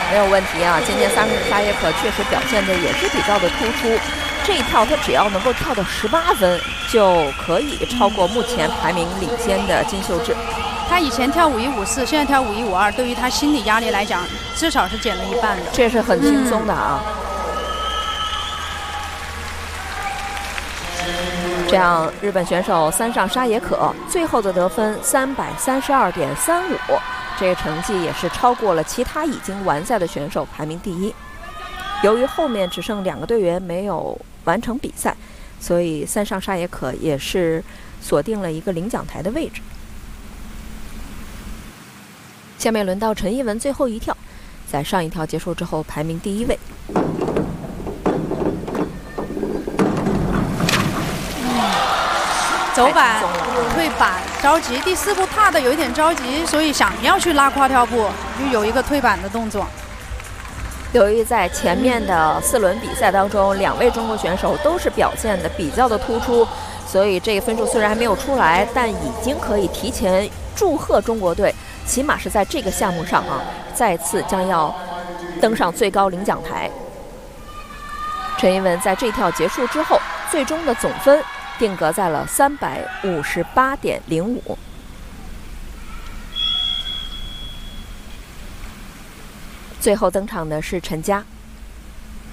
没有问题啊。今天沙耶可确实表现的也是比较的突出，这一跳他只要能够跳到18分，就可以超过目前排名领先的金秀智。 他以前跳5154，现在跳5152，对于他心理压力来讲，至少是减了一半的， 这是很轻松的啊。这样，日本选手三上沙野可最后的得分332.35，这个成绩也是超过了其他已经完赛的选手，排名第1。由于后面只剩2个队员没有完成比赛，所以三上沙野可也是锁定了一个领奖台的位置。下面轮到陈一文最后一跳，在上一跳结束之后排名第1位。 走板、退板，着急。第4步踏的有一点着急，所以想要去拉跨跳步，就有一个退板的动作。 由于在前面的4轮比赛当中，2位中国选手都是表现的比较的突出，所以这个分数虽然还没有出来，但已经可以提前祝贺中国队，起码是在这个项目上啊，再次将要登上最高领奖台。陈一文在这跳结束之后，最终的总分定格在了358.05。最后登场的是陈佳。